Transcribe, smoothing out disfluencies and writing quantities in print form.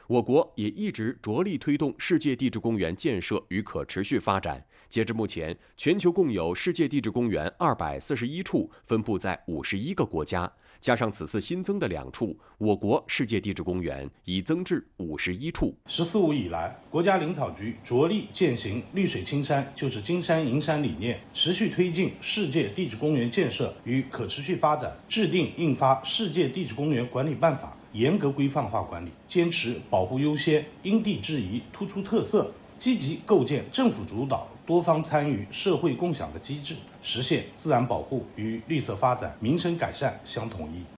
我国也一直着力推动世界地质公园建设与可持续发展。截至目前，全球共有世界地质公园241处，分布在51个国家。加上此次新增的2处，我国世界地质公园已增至51处。 “十四五”以来，国家林草局着力践行“绿水青山就是金山银山”理念，持续推进世界地质公园建设与可持续发展，制定印发《世界地质公园管理办法》，严格规范化管理，坚持保护优先、因地制宜、突出特色，积极构建政府主导、多方参与、社会共享的机制，实现自然保护与绿色发展、民生改善相统一。